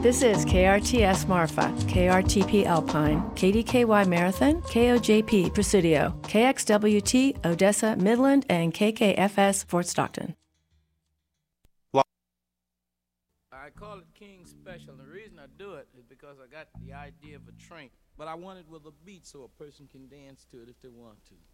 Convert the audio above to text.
This is KRTS Marfa, KRTP Alpine, KDKY Marathon, KOJP Presidio, KXWT Odessa Midland, and KKFS Fort Stockton. I call it King Special. The reason I do it is because I got the idea of a train, but I want it with a beat so a person can dance to it if they want to.